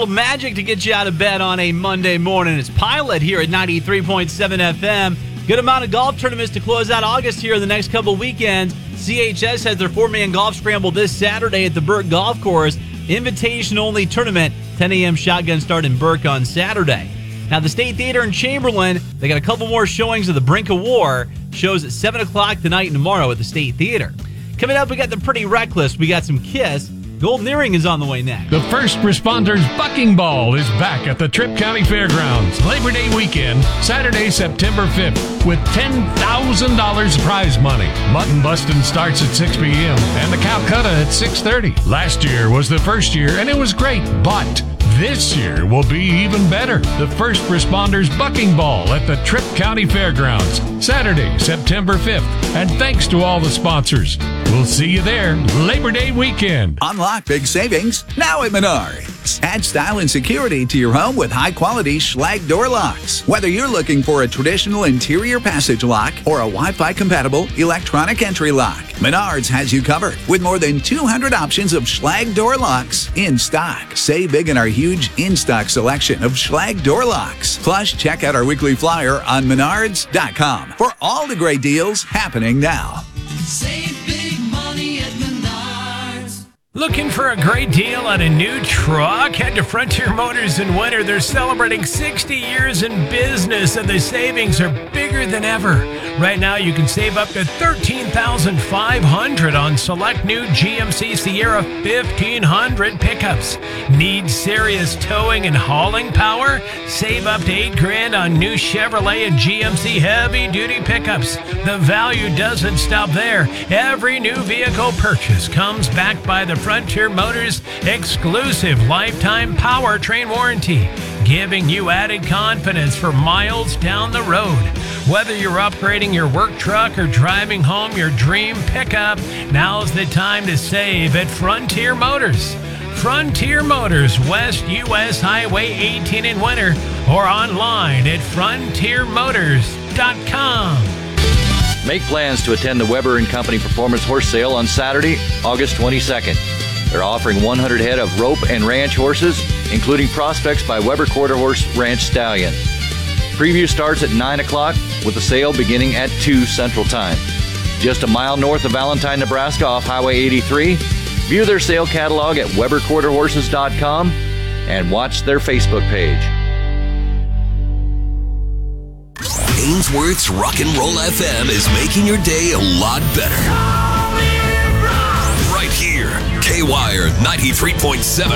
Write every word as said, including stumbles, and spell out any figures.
little magic to get you out of bed on a Monday morning. It's Pilot here at ninety-three point seven F M. Good amount of golf tournaments to close out August here in the next couple weekends. C H S has their four-man golf scramble this Saturday at the Burke Golf Course. Invitation-only tournament, ten a.m. shotgun start in Burke on Saturday. Now, the State Theater in Chamberlain, they got a couple more showings of The Brink of War. Shows at seven o'clock tonight and tomorrow at the State Theater. Coming up, we got the Pretty Reckless. We got some Kiss. Golden Earring is on the way next. The First Responders Bucking Ball is back at the Tripp County Fairgrounds. Labor Day weekend, Saturday, September fifth, with ten thousand dollars prize money. Mutton busting starts at six p.m. and the Calcutta at six thirty. Last year was the first year, and it was great, but this year will be even better. The First Responders Bucking Ball at the Tripp County Fairgrounds, Saturday, September fifth. And thanks to all the sponsors. We'll see you there Labor Day weekend. Unlock big savings now at Menards. Add style and security to your home with high-quality Schlage door locks. Whether you're looking for a traditional interior passage lock or a Wi-Fi compatible electronic entry lock, Menards has you covered with more than two hundred options of Schlage door locks in stock. Save big in our huge in-stock selection of Schlage door locks. Plus, check out our weekly flyer on menards dot com for all the great deals happening now. Save big money at Menards. Looking for a great deal on a new truck? Head to Frontier Motors in winter. They're celebrating sixty years in business, and the savings are bigger than ever. Right now, you can save up to thirteen thousand five hundred dollars on select new G M C Sierra fifteen hundred pickups. Need serious towing and hauling power? Save up to eight grand on new Chevrolet and G M C heavy-duty pickups. The value doesn't stop there. Every new vehicle purchase comes backed by the Frontier Motors exclusive lifetime powertrain warranty, giving you added confidence for miles down the road. Whether you're upgrading your work truck or driving home your dream pickup, now's the time to save at Frontier Motors. Frontier Motors, West U S Highway eighteen in winter, or online at frontier motors dot com. Make plans to attend the Weber and Company Performance Horse Sale on Saturday, August twenty-second. They're offering one hundred head of rope and ranch horses, including prospects by Weber Quarter Horse Ranch Stallion. Preview starts at nine o'clock, with the sale beginning at two Central Time. Just a mile north of Valentine, Nebraska off Highway eighty-three. View their sale catalog at weber quarter horses dot com and watch their Facebook page. Ainsworth's Rock and Roll F M is making your day a lot better. Right here, K-Wire ninety-three point seven.